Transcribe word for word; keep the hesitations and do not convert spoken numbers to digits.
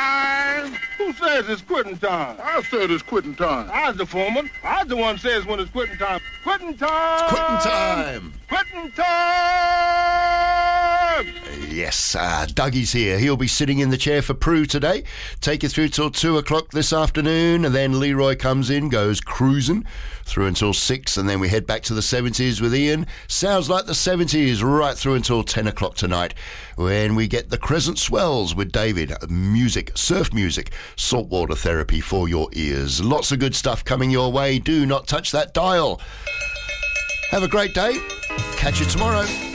time. Who says it's quitting time? I said it's quitting time. I was the foreman. I was the one says when it's quitting time. Quitting time! It's quitting time! Quitting time! Yes, uh, Dougie's here. He'll be sitting in the chair for Prue today. Take you through till two o'clock this afternoon, and then Leroy comes in, goes cruising through until six, and then we head back to the seventies with Ian. Sounds like the seventies right through until ten o'clock tonight, when we get the Crescent Swells with David. Music, surf music, saltwater therapy for your ears. Lots of good stuff coming your way. Do not touch that dial. Have a great day. Catch you tomorrow.